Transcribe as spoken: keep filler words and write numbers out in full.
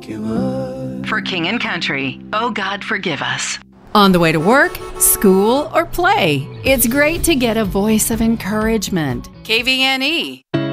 For King and Country, Oh God Forgive Us. On the way to work, school, or play, it's great to get a voice of encouragement. K V N E.